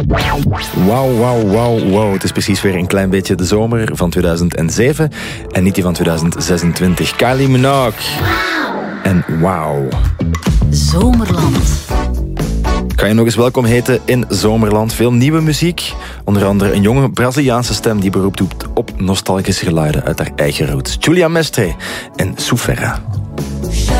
Wauw. Het is precies weer een klein beetje de zomer van 2007 en niet die van 2026. Kylie Minogue. En wauw. Zomerland. Ik ga je nog eens welkom heten in Zomerland. Veel nieuwe muziek. Onder andere een jonge Braziliaanse stem die beroep doet op nostalgische geluiden uit haar eigen roots. Giulia Mestre en Soufera.